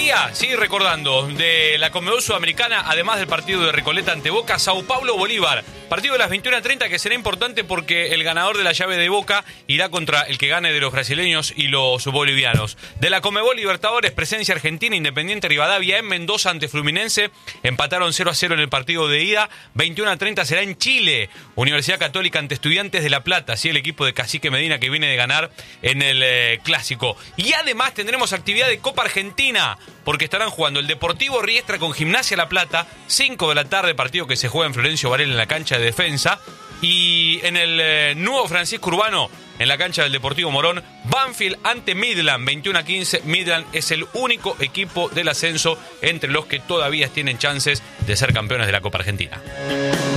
día, sigue recordando, de la Conmebol Sudamericana, además del partido de Recoleta ante Boca, Sao Paulo-Bolívar. Partido de las 21:30 que será importante porque el ganador de la llave de Boca irá contra el que gane de los brasileños y los bolivianos. De la Conmebol Libertadores, presencia argentina, Independiente Rivadavia en Mendoza ante Fluminense. Empataron 0-0 en el partido de ida. 21:30 será en Chile. Universidad Católica ante Estudiantes de La Plata. Sí, el equipo de Cacique Medina que viene de ganar en el Clásico. Y además tendremos actividad de Copa Argentina, porque estarán jugando el Deportivo Riestra con Gimnasia La Plata, 5 de la tarde, partido que se juega en Florencio Varela en la cancha de Defensa. Y en el nuevo Francisco Urbano, en la cancha del Deportivo Morón, Banfield ante Midland, 21:15. Midland es el único equipo del ascenso entre los que todavía tienen chances de ser campeones de la Copa Argentina.